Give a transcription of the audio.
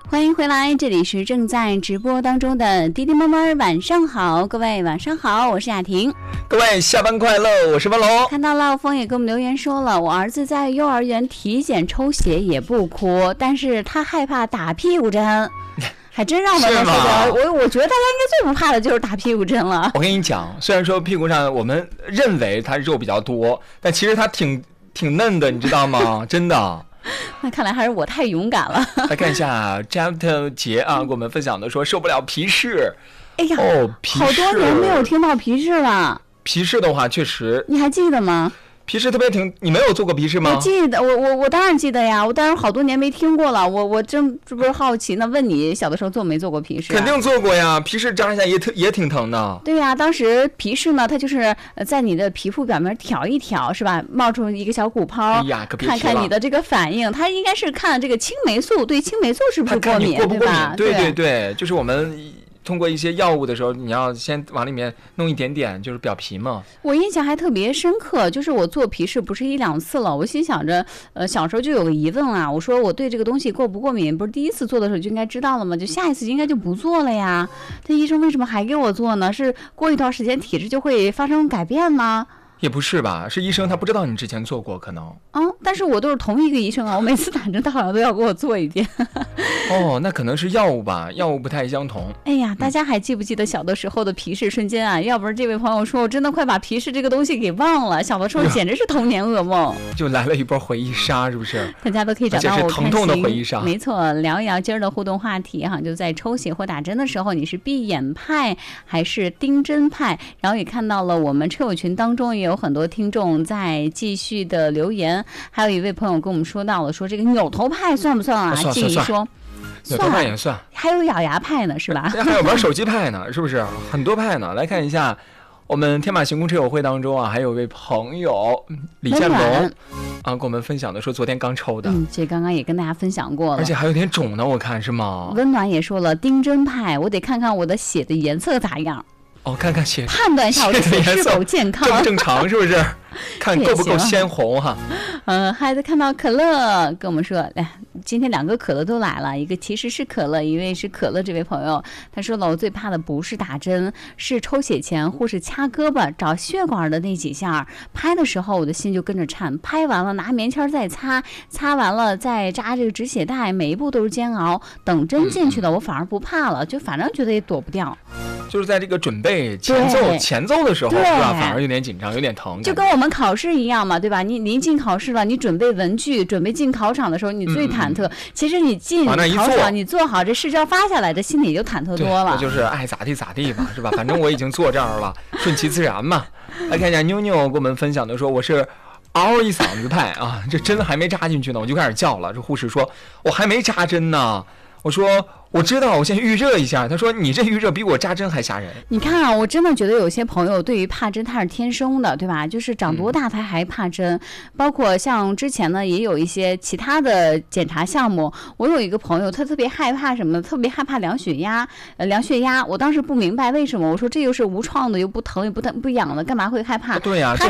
欢迎回来，这里是正在直播当中的滴滴妈妈晚上好，各位晚上好，我是雅婷。 各位下班快乐，我是文龙。 看到了，峰也给我们留言说了，我儿子在幼儿园体检抽血也不哭，但是他害怕打屁股针。还真让文龙说的，我觉得大家应该最不怕的就是打屁股针了。 我跟你讲，虽然说屁股上我们认为它肉比较多，但其实它挺嫩的，你知道吗？真的。 那看来还是我太勇敢了。 来看一下 Jeff 杰啊，给我们分享的说受不了皮试。 哎呀， 皮试好多年没有听到皮试了。 皮试的话，确实， 你还记得吗？ 皮试特别你没有做过皮试吗？ 我记得，我当然记得呀，我当然好多年没听过了。我这不是好奇，那问你小的时候做没做过皮试？ 肯定做过呀，皮试扎一下也挺疼的。 对呀，当时皮试呢，它就是在你的皮肤表面挑一挑，是吧？冒出一个小鼓泡， 哎呀，可别提了， 看看你的这个反应。它应该是看这个青霉素，对青霉素是不是过敏， 过不过敏？ 对对，就是我们通过一些药物的时候，你要先往里面弄一点点，就是表皮嘛。 我印象还特别深刻，就是我做皮试不是1、2次了，我心想着，小时候就有个疑问啊，我说我对这个东西过不过敏，不是第一次做的时候就应该知道了吗？就下一次应该就不做了呀。这医生为什么还给我做呢？是过一段时间体质就会发生改变吗？ 也不是吧，是医生他不知道你之前做过，可能。 但是我都是同一个医生啊，我每次打针他好像都要给我做一遍。 那可能是药物吧，药物不太相同。 哎呀，大家还记不记得小的时候的皮试瞬间啊？要不是这位朋友说，我真的快把皮试这个东西给忘了。小的时候简直是童年噩梦， 就来了一波回忆杀，是不是？ 大家都可以找到我看， 而且是疼痛的回忆杀。 没错，聊一聊今儿的互动话题哈，就在抽血或打针的时候，你是闭眼派还是盯针派？然后也看到了我们车友群当中也有很多听众在继续的留言，还有一位朋友跟我们说到了，说这个扭头派算不算啊？ 算，扭头派也算， 还有咬牙派呢，是吧？ 还有玩手机派呢，是不是？很多派呢。来看一下我们天马行空车友会当中啊，还有一位朋友李建龙啊，跟我们分享的说昨天刚抽的， 这刚刚也跟大家分享过了， 而且还有点肿呢，我看是吗？ 温暖也说了，盯针派，我得看看我的血的颜色咋样。 看看血， 判断一下我的血是否健康， 正不正常，是不是？看够不够鲜红哈。 孩子看到可乐跟我们说，今天2个可乐都来了，一个其实是可乐，一位是可乐。这位朋友他说了，我最怕的不是打针，是抽血前护士掐胳膊找血管的那几下，拍的时候我的心就跟着颤，拍完了拿棉签再擦，擦完了再扎这个止血带，每一步都是煎熬。等针进去了，我反而不怕了，就反正觉得也躲不掉。 就是在这个准备前奏的时候，是吧？反而有点紧张，有点疼， 就跟我们考试一样嘛，对吧？你临近考试了，你准备文具，准备进考场的时候，你最忐忑。其实你进考场，你做好这试卷发下来，这心里就忐忑多了。 就是爱咋地咋地吧，是吧？反正我已经坐这儿了，顺其自然嘛。来看一下妞妞跟我们分享的说，我是嗷一嗓子派啊，这针还没扎进去呢，我就开始叫了。这护士说我还没扎针呢，我说我知道，我先预热一下。他说你这预热比我扎针还吓人。 你看啊，我真的觉得有些朋友对于怕针他是天生的，对吧？就是长多大他还怕针，包括像之前呢也有一些其他的检查项目。我有一个朋友，他特别害怕什么？特别害怕量血压。我当时不明白为什么，我说这又是无创的，又不疼也不痒的，干嘛会害怕？ 对呀。